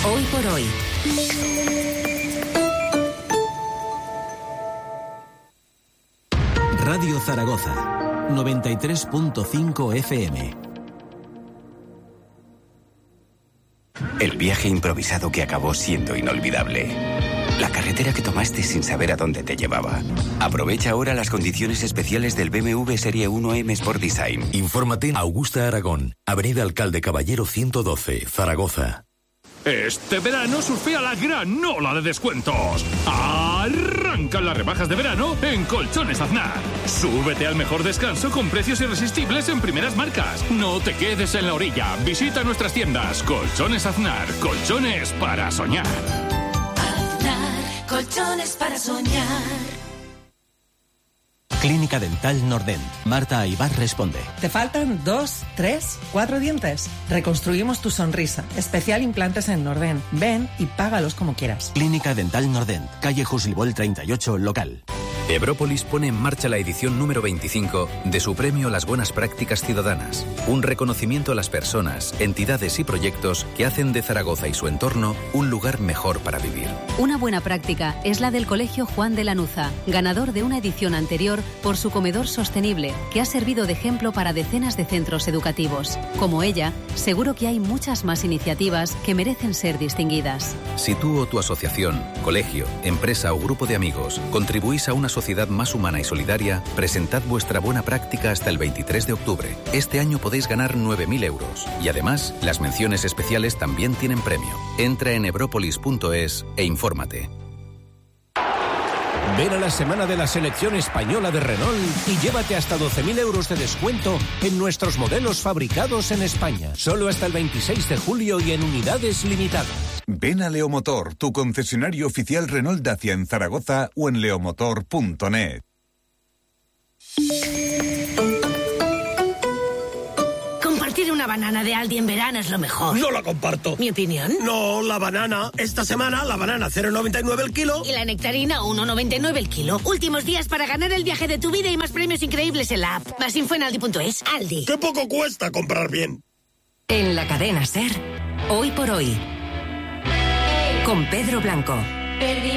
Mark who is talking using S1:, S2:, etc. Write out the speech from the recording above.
S1: Hoy por hoy.
S2: Radio Zaragoza, 93.5 FM.
S3: El viaje improvisado que acabó siendo inolvidable. La carretera que tomaste sin saber a dónde te llevaba. Aprovecha ahora las condiciones especiales del BMW Serie 1 M Sport Design.
S4: Infórmate en Augusta Aragón, Avenida Alcalde Caballero 112, Zaragoza.
S5: Este verano surfea la gran ola de descuentos. Arrancan las rebajas de verano en Colchones Aznar. Súbete al mejor descanso con precios irresistibles en primeras marcas. No te quedes en la orilla. Visita nuestras tiendas. Colchones Aznar. Colchones para soñar.
S6: Aznar. Colchones para soñar.
S2: Clínica Dental Nordent. Marta Aybar responde.
S7: ¿Te faltan 2, 3, 4 dientes? Reconstruimos tu sonrisa. Especial implantes en Nordent. Ven y págalos como quieras.
S2: Clínica Dental Nordent. Calle Jusilbol 38, local.
S8: Ebrópolis pone en marcha la edición número 25 de su premio Las Buenas Prácticas Ciudadanas. Un reconocimiento a las personas, entidades y proyectos que hacen de Zaragoza y su entorno un lugar mejor para vivir.
S9: Una buena práctica es la del Colegio Juan de Lanuza, ganador de una edición anterior por su comedor sostenible, que ha servido de ejemplo para decenas de centros educativos. Como ella, seguro que hay muchas más iniciativas que merecen ser distinguidas.
S8: Si tú o tu asociación, colegio, empresa o grupo de amigos contribuís a una sociedad más humana y solidaria, presentad vuestra buena práctica hasta el 23 de octubre. Este año podéis ganar 9.000 euros. Y además, las menciones especiales también tienen premio. Entra en ebropolis.es e infórmate.
S10: Ven a la semana de la selección española de Renault y llévate hasta 12.000 euros de descuento en nuestros modelos fabricados en España. Solo hasta el 26 de julio y en unidades limitadas.
S11: Ven a Leomotor, tu concesionario oficial Renault Dacia en Zaragoza o en leomotor.net.
S12: Compartir una banana de Aldi en verano es lo mejor.
S13: No la comparto.
S12: ¿Mi opinión?
S13: No, la banana. Esta semana la banana 0,99 el kilo.
S12: Y la nectarina 1,99 el kilo. Últimos días para ganar el viaje de tu vida y más premios increíbles en la app. Más info en aldi.es. Aldi.
S13: ¡Qué poco cuesta comprar bien!
S1: En la cadena SER, Hoy por hoy. Con Pedro Blanco.